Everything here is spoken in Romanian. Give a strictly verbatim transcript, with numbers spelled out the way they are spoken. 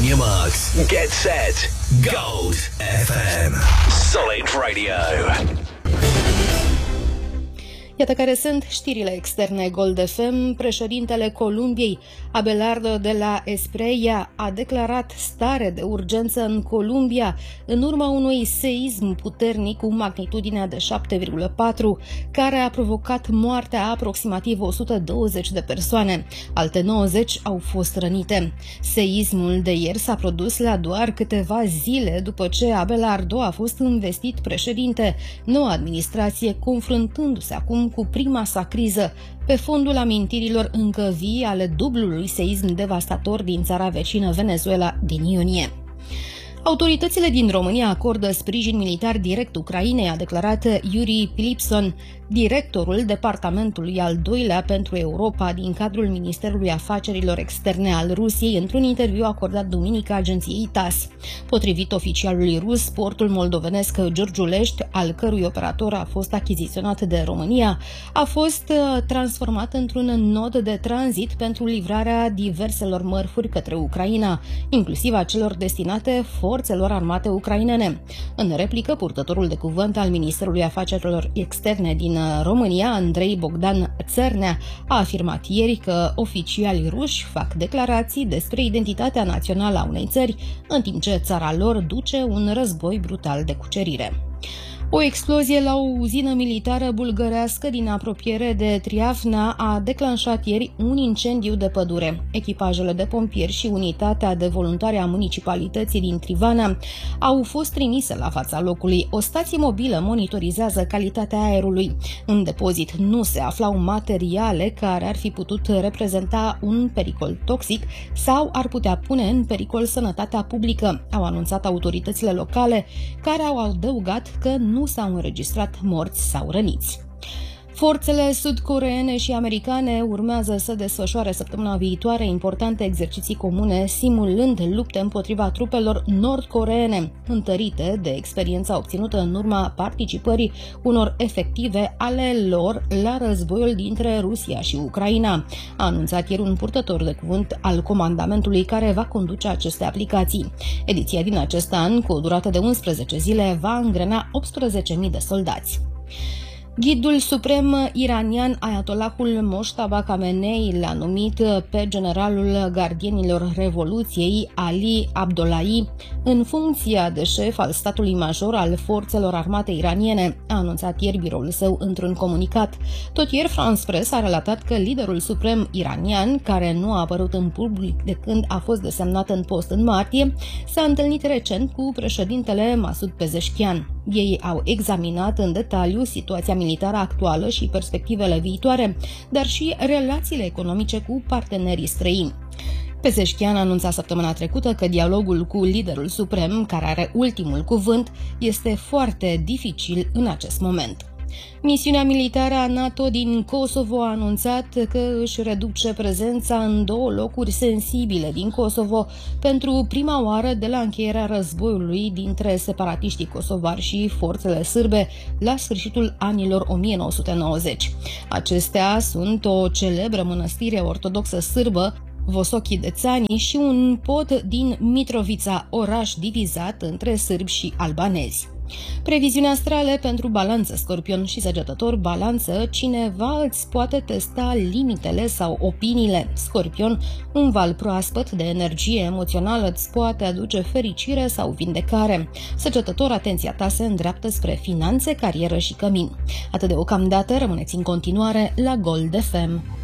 On your marks, get set, Gold F M. Solid Radio. Iată care sunt știrile externe Gold F M. Președintele Columbiei, Abelardo de la Espriella, a declarat stare de urgență în Columbia în urma unui seism puternic cu magnitudinea de șapte virgulă patru, care a provocat moartea a aproximativ o sută douăzeci de persoane. Alte nouăzeci au fost rănite. Seismul de ieri s-a produs la doar câteva zile după ce Abelardo a fost investit președinte, noua administrație confruntându-se acum cu prima sa criză, pe fondul amintirilor încă vii ale dublului seism devastator din țara vecină Venezuela din iunie. Autoritățile din România acordă sprijin militar direct Ucrainei, a declarat Yuri Pilipson, directorul departamentului al doilea pentru Europa din cadrul Ministerului Afacerilor Externe al Rusiei, într-un interviu acordat duminică agenției T A S. Potrivit oficialului rus, portul moldovenesc Giurgiulești, al cărui operator a fost achiziționat de România, a fost transformat într-un nod de tranzit pentru livrarea diverselor mărfuri către Ucraina, inclusiv a celor destinate forțelor armate ucrainene. În replică, purtătorul de cuvânt al Ministerului Afacerilor Externe din România, Andrei Bogdan Țărnea, a afirmat ieri că oficialii ruși fac declarații despre identitatea națională a unei țări, în timp ce țara lor duce un război brutal de cucerire. O explozie la o uzină militară bulgărească din apropiere de Triafna a declanșat ieri un incendiu de pădure. Echipajele de pompieri și unitatea de voluntari a municipalității din Trivana au fost trimise la fața locului. O stație mobilă monitorizează calitatea aerului. În depozit nu se aflau materiale care ar fi putut reprezenta un pericol toxic sau ar putea pune în pericol sănătatea publică, au anunțat autoritățile locale, care au adăugat că nu Nu s-au înregistrat morți sau răniți. Forțele sud-coreene și americane urmează să desfășoare săptămâna viitoare importante exerciții comune, simulând lupte împotriva trupelor nord-coreene, întărite de experiența obținută în urma participării unor efective ale lor la războiul dintre Rusia și Ucraina, a anunțat ieri un purtător de cuvânt al comandamentului care va conduce aceste aplicații. Ediția din acest an, cu o durată de unsprezece zile, va îngrena optsprezece mii de soldați. Ghidul suprem iranian Ayatollahul Mojtaba Khamenei l-a numit pe generalul gardienilor Revoluției Ali Abdollahi în funcția de șef al statului major al forțelor armate iraniene, a anunțat ieri biroul său într-un comunicat. Tot ieri France Press a relatat că liderul suprem iranian, care nu a apărut în public de când a fost desemnat în post în martie, s-a întâlnit recent cu președintele Masoud Pezeshkian. Ei au examinat în detaliu situația militară actuală și perspectivele viitoare, dar și relațiile economice cu partenerii străini. Pezeshkian anunța săptămâna trecută că dialogul cu liderul suprem, care are ultimul cuvânt, este foarte dificil în acest moment. Misiunea militară a NATO din Kosovo a anunțat că își reduce prezența în două locuri sensibile din Kosovo pentru prima oară de la încheierea războiului dintre separatiștii kosovari și forțele sârbe la sfârșitul anilor o mie nouă sute nouăzeci. Acestea sunt o celebră mănăstire ortodoxă sârbă, Vosochi de Țani, și un pod din Mitrovița, oraș divizat între sârbi și albanezi. Previziuni astrale pentru Balanță, Scorpion și Săgetător. Balanță, cineva îți poate testa limitele sau opiniile. Scorpion, un val proaspăt de energie emoțională îți poate aduce fericire sau vindecare. Săgetător, atenția ta se îndreaptă spre finanțe, carieră și cămin. Atât deocamdată, rămâneți în continuare la Gold F M.